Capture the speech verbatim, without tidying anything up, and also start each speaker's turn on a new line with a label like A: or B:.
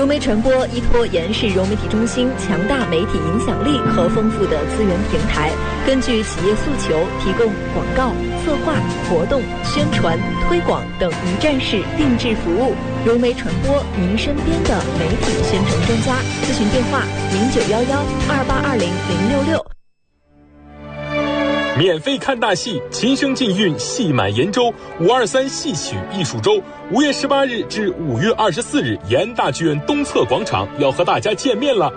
A: 融媒传播依托延世融媒体中心强大媒体影响力和丰富的资源平台，根据企业诉求提供广告、策划、活动、宣传、推广等一站式定制服务。融媒传播，您身边的媒体宣传专家。咨询电话：零九幺幺二八二零零六六。
B: 免费看大戏，琴声禁韵，戏满延州。五二三戏曲艺术周，五月十八日至五月二十四日，延大剧院东侧广场要和大家见面了。